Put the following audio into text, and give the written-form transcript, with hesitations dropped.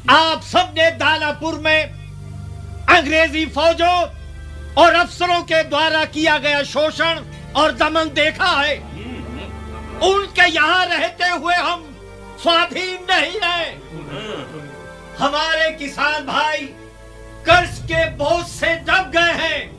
आप सबने दानापुर में अंग्रेजी फौजों और अफसरों के द्वारा किया गया शोषण और दमन देखा है। उनके यहाँ रहते हुए हम स्वाधीन नहीं रहे। हमारे किसान भाई कर्ज के बोझ से दब गए हैं।